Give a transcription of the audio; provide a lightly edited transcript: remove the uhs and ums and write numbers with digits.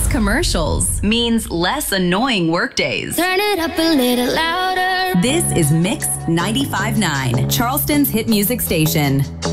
Less commercials means less annoying workdays. Turn it up a little louder. This is Mix 95.9, Charleston's hit music station.